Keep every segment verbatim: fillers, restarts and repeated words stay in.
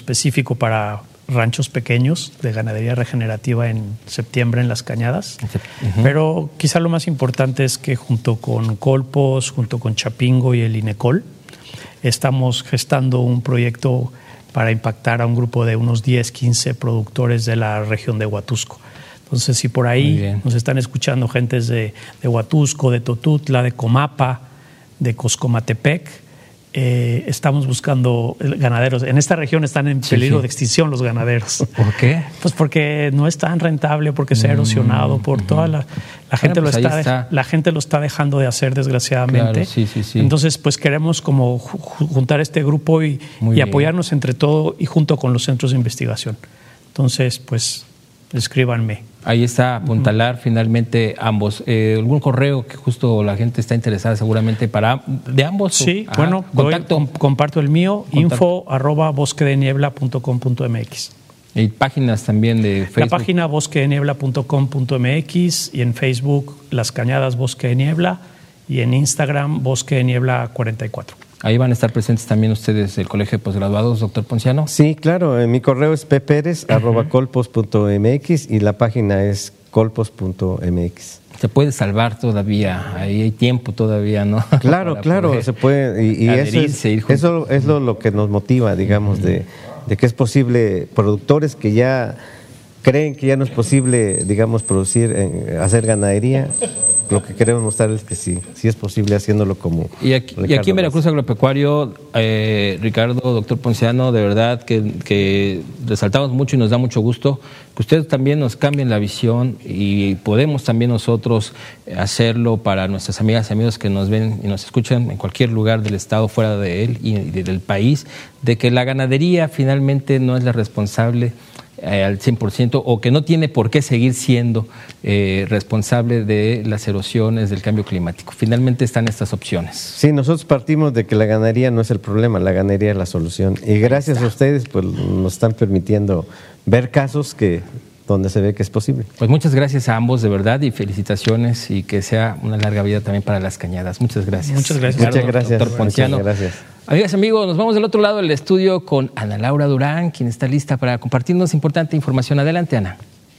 específico para ranchos pequeños de ganadería regenerativa en septiembre en Las Cañadas. Uh-huh. Pero quizá lo más importante es que junto con Colpos, junto con Chapingo y el INECOL, estamos gestando un proyecto para impactar a un grupo de unos diez, quince productores de la región de Huatusco. Entonces, si por ahí nos están escuchando gentes de, de Huatusco, de Totutla, de Comapa, de Coscomatepec, Eh, estamos buscando ganaderos. En esta región están en peligro sí, sí. de extinción los ganaderos. ¿Por qué? Pues porque no es tan rentable, porque se ha erosionado, por mm, toda la, la gente bueno, pues lo está, está la gente lo está dejando de hacer, desgraciadamente. Claro, sí, sí, sí. Entonces, pues queremos como juntar este grupo y, y apoyarnos entre todo y junto con los centros de investigación. Entonces, pues escríbanme. Ahí está, apuntalar uh-huh. finalmente ambos. Eh, ¿Algún correo que justo la gente está interesada seguramente para de ambos? Sí, o, bueno, ah, contacto. Doy, comparto el mío, contacto. info arroba bosque de niebla punto com punto m x. Y páginas también de Facebook. La página bosque de niebla punto com punto m x y en Facebook Las Cañadas Bosque de Niebla y en Instagram Bosque de Niebla cuarenta y cuatro. Ahí van a estar presentes también ustedes del Colegio de Posgraduados, doctor Ponciano. Sí, claro. Mi correo es pperez arroba colpos punto m x y la página es colpos punto m x. Se puede salvar todavía, ahí hay tiempo todavía, ¿no? Claro, claro, se puede. Y, y eso es, eso es lo, lo que nos motiva, digamos, uh-huh. de, de que es posible, productores que ya creen que ya no es posible, digamos, producir, eh, hacer ganadería. Lo que queremos mostrar es que sí, sí es posible haciéndolo como y aquí, y aquí en Veracruz Agropecuario, eh, Ricardo, doctor Ponciano, de verdad que, que resaltamos mucho y nos da mucho gusto que ustedes también nos cambien la visión y podemos también nosotros hacerlo para nuestras amigas y amigos que nos ven y nos escuchan en cualquier lugar del estado, fuera de él y del país, de que la ganadería finalmente no es la responsable Eh, al cien por ciento o que no tiene por qué seguir siendo eh, responsable de las erosiones del cambio climático. Finalmente están estas opciones. Sí, nosotros partimos de que la ganadería no es el problema, la ganadería es la solución. Y gracias a ustedes pues nos están permitiendo ver casos que donde se ve que es posible. Pues muchas gracias a ambos de verdad y felicitaciones y que sea una larga vida también para Las Cañadas. Muchas gracias. Muchas gracias. Ricardo, muchas gracias. Doctor Ponciano. Muchas gracias. Amigas, amigos, nos vamos del otro lado del estudio con Ana Laura Durán, quien está lista para compartirnos importante información. Adelante, Ana.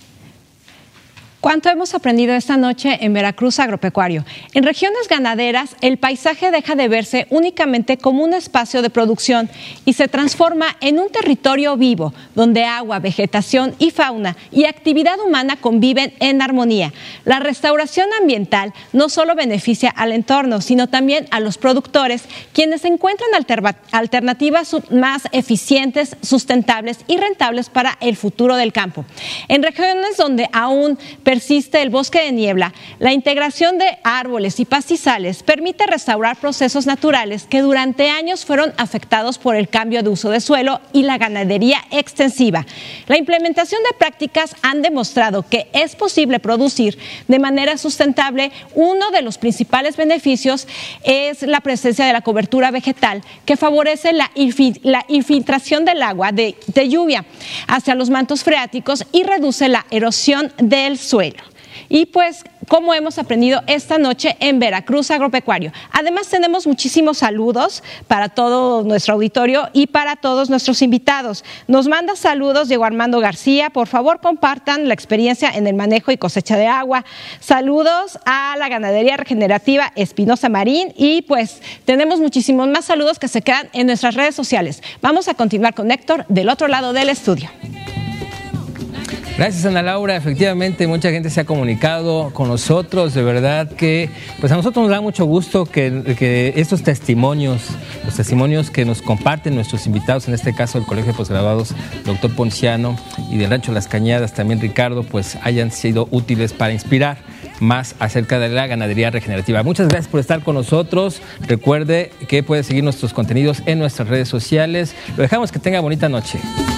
¿Cuánto hemos aprendido esta noche en Veracruz Agropecuario? En regiones ganaderas, el paisaje deja de verse únicamente como un espacio de producción y se transforma en un territorio vivo, donde agua, vegetación y fauna y actividad humana conviven en armonía. La restauración ambiental no solo beneficia al entorno, sino también a los productores, quienes encuentran alterna- alternativas más eficientes, sustentables y rentables para el futuro del campo. En regiones donde aún persiste el bosque de niebla, la integración de árboles y pastizales permite restaurar procesos naturales que durante años fueron afectados por el cambio de uso de suelo y la ganadería extensiva. La implementación de prácticas han demostrado que es posible producir de manera sustentable. Uno de los principales beneficios es la presencia de la cobertura vegetal, que favorece la, infi- la infiltración del agua de, de lluvia hacia los mantos freáticos y reduce la erosión del suelo. Y pues, como hemos aprendido esta noche en Veracruz Agropecuario. Además, tenemos muchísimos saludos para todo nuestro auditorio y para todos nuestros invitados. Nos manda saludos Diego Armando García. Por favor, compartan la experiencia en el manejo y cosecha de agua. Saludos a la ganadería regenerativa Espinosa Marín. Y pues, tenemos muchísimos más saludos que se quedan en nuestras redes sociales. Vamos a continuar con Héctor del otro lado del estudio. Gracias, Ana Laura. Efectivamente, mucha gente se ha comunicado con nosotros. De verdad que pues a nosotros nos da mucho gusto que, que estos testimonios, los testimonios que nos comparten nuestros invitados, en este caso del Colegio de Posgraduados, doctor Ponciano, y del Rancho Las Cañadas, también Ricardo, pues hayan sido útiles para inspirar más acerca de la ganadería regenerativa. Muchas gracias por estar con nosotros. Recuerde que puede seguir nuestros contenidos en nuestras redes sociales. Lo dejamos, que tenga bonita noche.